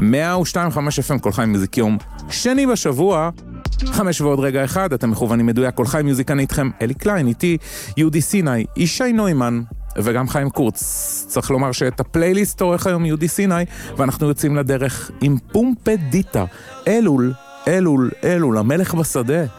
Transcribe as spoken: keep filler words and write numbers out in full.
מאה ושתיים נקודה חמש אף אם כל חיים מיוזיק, יום שני בשבוע, חמש ועוד רגע אחד, אתם מכוונים מדויק, כל חיים מיוזיק, אני איתכם אלי קליין, איתי יהודי סיני, ישי נוימן, וגם חיים קורץ. צריך לומר שאת הפלייליסט עורך היום יהודי סיני, ואנחנו יוצאים לדרך עם פומפדיטה, אלול, אלול, אלול, המלך בשדה.